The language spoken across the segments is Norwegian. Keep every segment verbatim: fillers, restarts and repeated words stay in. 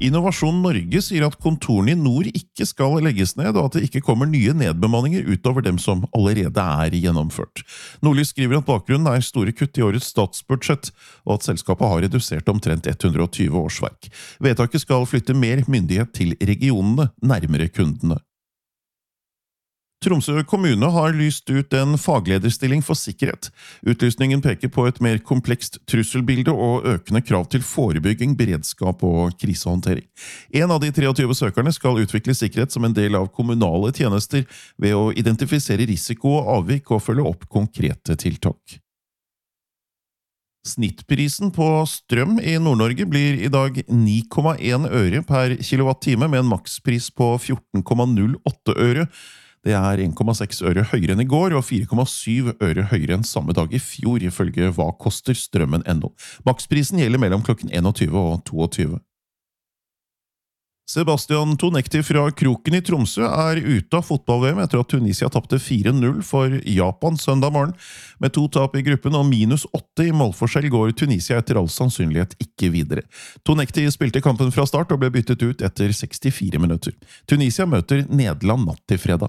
Innovasjon Norge sier at kontorene i nord ikke skal legges ned, og at det ikke kommer nye nedbemanninger utover dem som allerede er gjennomført. Nordlys skriver at bakgrunnen er store kutt i årets statsbudsjett, og at selskapet har redusert omtrent hundre og tjue årsverk. Vedtaket skal flytte mer myndighet til regionene, nærmere kundene. Tromsø kommune har lyst ut en faglederstilling for sikkerhet. Utlysningen peker på et mer komplekst trusselbilde og økende krav til forebygging, beredskap og krisehåndtering. En av de treogtyve søkerne skal utvikle sikkerhet som en del av kommunale tjenester ved å identifisere risiko og avvik og følge opp konkrete tiltak. Snittprisen på strøm i Nord-Norge blir i dag ni komma en øre per kilowatt-time med en makspris på fjorten komma null åtte øre. Det er en komma seks øre høyere enn i går og fire komma syv øre høyere enn samme dag i fjor, ifølge Hva koster strømmen punkt no. Maksprisen gjelder mellom klokken enogtyve og toogtyve. Sebastian Tonekti fra Kroken i Tromsø er ute av fotball-V M etter at Tunisia tapte fire null for Japan søndag morgen. Med to tap i gruppen og minus åtte i målforskjell går Tunisia etter all sannsynlighet ikke videre. Tonekti spilte kampen fra start og ble byttet ut etter sekstifire minutter. Tunisia møter Nederland natt til fredag.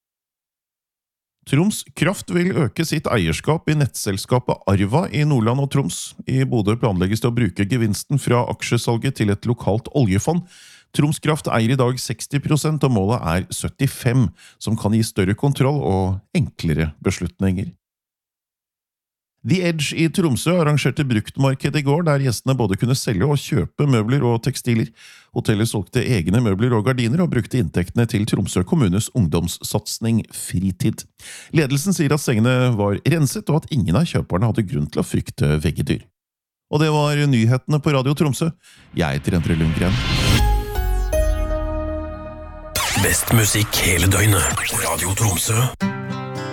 Troms Kraft vil øke sitt eierskap i nettselskapet Arva i Nordland og Troms. I Bodø planlegges det å bruke gevinsten fra aksjesalget til et lokalt oljefond. Troms Kraft eier i dag seksti prosent, og målet er syttifem, som kan gi større kontroll og enklere beslutninger. The Edge i Tromsø arrangerte bruktmarked i går, der gjestene både kunne selge og kjøpe møbler og tekstiler. Hotellet solgte egne møbler og gardiner og brukte inntektene til Tromsø kommunes ungdomssatsning Fritid. Ledelsen sier at sengene var renset, og at ingen av kjøperne hadde grunn til å frykte veggedyr. Og det var nyhetene på Radio Tromsø. Jeg heter Endre Lundgren. Best musikk hele døgnet. Radio Tromsø.